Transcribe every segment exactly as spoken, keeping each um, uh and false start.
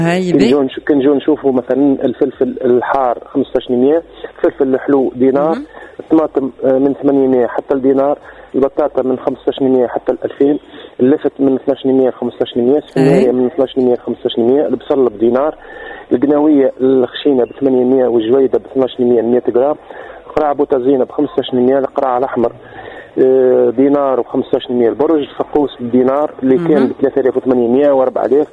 كنجو كنجو نشوفوا مثلا الفلفل الحار خمسطاش مية، الفلفل الحلو دينار، الطماطم من ثمانمية حتى الدينار، البطاطا من خمسطاش مية حتى الألفين، اللفت من اثناش مية خمسطاش مية، السفنارية من اثناش مية خمسطاش مية، البصل بدينار، القناوية الخشينة ب ثمانمية والجويدة ب اثناش مية مية غرام، قراع بوتازينة ب خمسطاش مية، القراع الأحمر دينار وخمسطاش مية، البرج الفقوس بالدينار اللي كان ب ثلاثة آلاف وثمانمية وأربعة آلاف،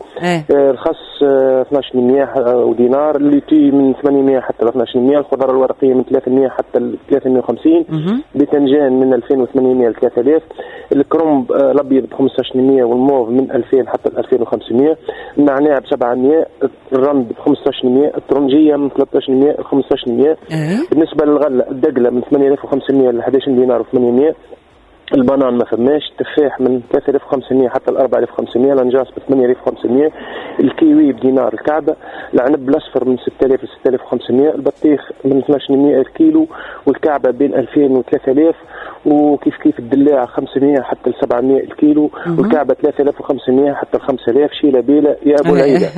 الخس اثناش مية ودينار، الليتي من ثمانمية حتى ل اثناش مية، الخضر الورقية من ثلاثمية حتى ل ثلاثمية وخمسين، باذنجان من ألفين وثمانمية ل ثلاثة آلاف، الكرنب الابيض ب خمسطاش مية والموف من ألفين حتى ل ألفين وخمسمية، النعناع ب سبعمية، الرند ب خمسطاش مية، الترنجية من ثلاثطاش مية ل خمسطاش مية. بالنسبة للغلة الدقلة من ثمانية آلاف وخمسمية ل أحد عشر دينار وثمانمية، البنان ما فماش، التفاح من ثلاثة آلاف وخمسمية حتى ل أربعة آلاف وخمسمية، الانجاس ب ثمانية آلاف وخمسمية، الكيوي بدينار الكعبة، العنب الاصفر من ستة آلاف ل ستة آلاف وخمسمية، البطيخ من اثناش مية الكيلو والكعبة بين ألفين و ثلاثة آلاف، وكيف كيف الدلاع خمسمية حتى ل سبعمية الكيلو والكعبة ثلاثة آلاف وخمسمية حتى ل خمسة آلاف. شيلة بيلة يا ابو العيلة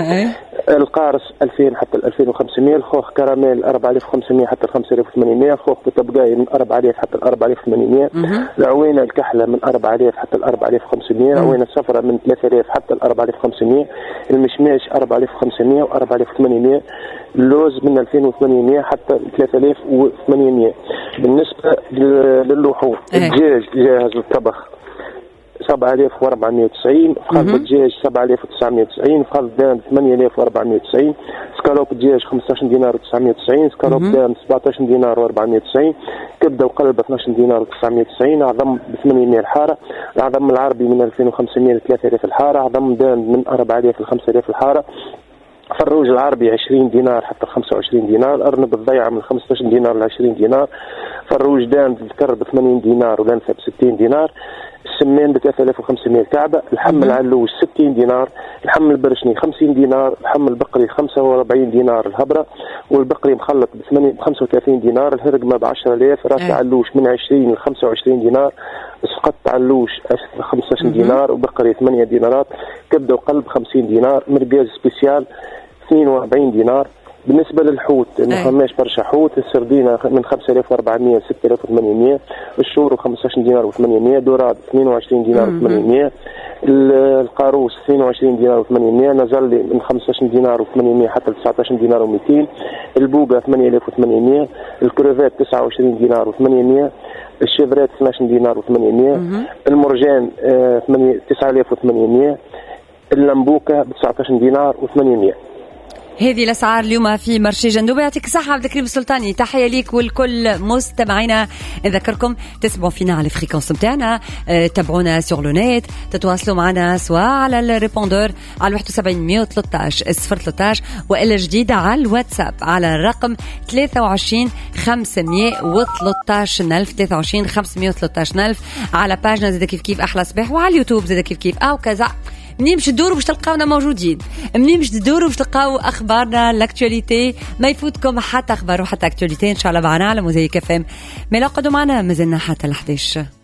القارص ألفين حتى ل ألفين وخمسمية، الخوخ كراميل أربعة آلاف وخمسمية حتى ل خمسة آلاف وثمانمية، الخوخ بطبقاي من أربعة آلاف حتى ل أربعة آلاف وثمانمية، العوينة الكحلة من أربعة آلاف حتى ل أربعة آلاف وخمسمية، العوينة الصفراء من ثلاثة آلاف حتى ل أربعة آلاف وخمسمية، المشماش أربعة آلاف وخمسمية و أربعة آلاف وثمانمية، اللوز من ألفين وثمانمية حتى ل ثلاثة آلاف وثمانمية. بالنسبة للحوم الدجاج جاهز للطبخ سبعة آلاف وأربعمية وتسعين، فخذ الدجاج سبعة آلاف وتسعمية وتسعين، فخذ دام ثمانية آلاف وأربعمية وتسعين، سكالوب الدجاج خمسطاش دينار وتسعمية وتسعين، سكالوب دام سبعطاش دينار وأربعمية وتسعين، كبده وقلب اثناش دينار وتسعمية وتسعين، عظم ب ثمانمية الحاره، العظم العربي من ألفين وخمسمية ل ثلاثة آلاف الحاره، عظم دام من أربعة آلاف ل خمسة آلاف الحاره، فروج العربي عشرين دينار حتى خمسة وعشرين دينار، الأرنب الضيعة من خمسطاش دينار ل عشرين دينار، فروج دام الذكر ب ثمانين دينار والأنثى ب ستين دينار، السمان ب ثلاثة آلاف وخمسمية الكعبة، الحم العلوش ستين دينار، الحم البرشني خمسين دينار، الحم البقري خمسة وأربعين دينار الهبرة، والبقري مخلط ب خمسة وثلاثين دينار، الهرقمة ب عشرة آلاف، راس علوش من عشرين ل خمسة وعشرين دينار، اسقط علوش خمسطاش دينار وبقري ثمانية دينارات، كبده وقلب خمسين دينار، مرقاز سبيسيال اثنين وأربعين دينار. بالنسبة للحوت ما فماش برشا حوت، السردينة من خمسة آلاف وأربعمية ل ستة آلاف وثمانمية، الشورو خمسطاش دينار وثمانمية، دوراد اثنين وعشرين دينار وثمانمية، القاروس اثنين وعشرين دينار وثمانمية، نزلي من خمسطاش دينار وثمانمية حتى ل تسعطاش دينار ومئتين، البوغا ثمانية آلاف وثمانمية، الكروفات تسعة وعشرين دينار وثمانمية، الشيفرات اثناش دينار وثمانمية، المرجان تسعة آلاف وثمانمية، اللمبوكة ب تسعطاش دينار وثمانمية. هذه الأسعار اليوم في مرشي جندوبة. يعطيك الصحة عبد الكريم السلطاني، تحية ليك والكل مستمعينا. نذكركم تسمعوا فينا على الفريكونس متاعنا، تابعونا سور لو نت، تتواصلوا معنا سواء على الريبوندور على واحد وسبعين مية وثلاثطاش صفر ثلاثطاش، وإلا جديدة على الواتساب على الرقم ثلاثة وعشرين خمسمية وثلاثطاش ألف ثلاثة وعشرين خمسمية وثلاثطاش ألف، على باجنا زي كيف كيف أحلى صباح، وعلى اليوتيوب زي كيف كيف أو كذا. منين باش تدوروا باش تلقاونا موجودين، منين باش تدوروا باش تلقاو اخبارنا الاكtualité، ما يفوتكم حتى اخبار وحتى اكtualité ان شاء الله معنا على موزايك اف ام. ما لا قعدوا معنا مازلنا حتى ل إحدى عشر.